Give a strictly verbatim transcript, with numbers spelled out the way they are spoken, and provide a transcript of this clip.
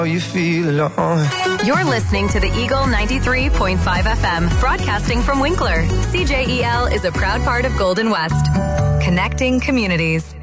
You feel alone. You're listening to the Eagle ninety-three point five F M, broadcasting from Winkler. C J E L is a proud part of Golden West, connecting communities.